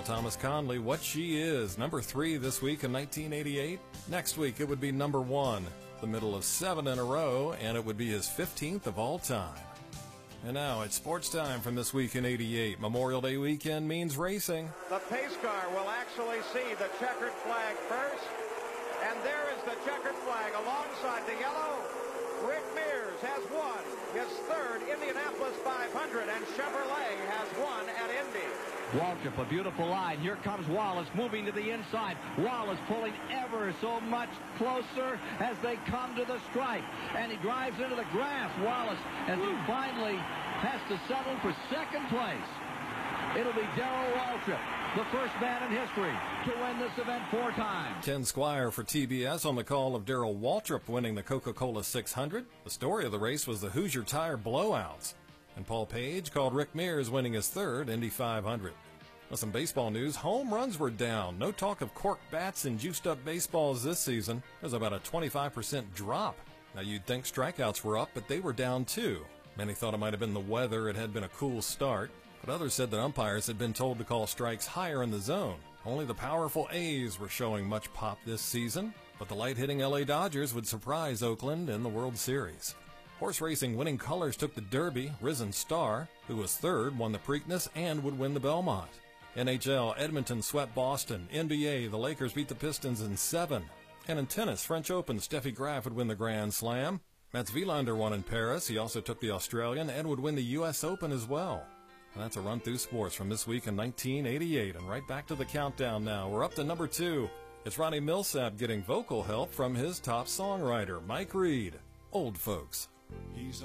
Carl Thomas Conley, What She Is, number 3 this week in 1988. Next week it would be number 1, the middle of 7 in a row, and it would be his 15th of all time. And now it's sports time from this week in 88. Memorial Day weekend means racing. The pace car will actually see the checkered flag first, and there is the checkered flag alongside the yellow. Rick Mears has won his 3rd Indianapolis 500, and Chevrolet has won at Indy. Waltrip, a beautiful line. Here comes Wallace moving to the inside. Wallace pulling ever so much closer as they come to the stripe. And he drives into the grass, Wallace, as he finally has to settle for 2nd place. It'll be Darrell Waltrip, the first man in history to win this event 4 times. Ken Squire for TBS on the call of Darrell Waltrip winning the Coca-Cola 600. The story of the race was the Hoosier Tire blowouts. And Paul Page called Rick Mears winning his 3rd Indy 500. With some baseball news, home runs were down. No talk of cork bats and juiced-up baseballs this season. There's about a 25% drop. Now, you'd think strikeouts were up, but they were down too. Many thought it might have been the weather. It had been a cool start. But others said that umpires had been told to call strikes higher in the zone. Only the powerful A's were showing much pop this season. But the light-hitting LA Dodgers would surprise Oakland in the World Series. Horse racing winning colors took the Derby. Risen Star, who was 3rd, won the Preakness and would win the Belmont. NHL, Edmonton swept Boston. NBA, the Lakers beat the Pistons in 7. And in tennis, French Open, Steffi Graf would win the Grand Slam. Mats Wilander won in Paris. He also took the Australian and would win the U.S. Open as well. And that's a run through sports from this week in 1988. And right back to the countdown now. We're up to number 2. It's Ronnie Milsap getting vocal help from his top songwriter, Mike Reed. Old Folks.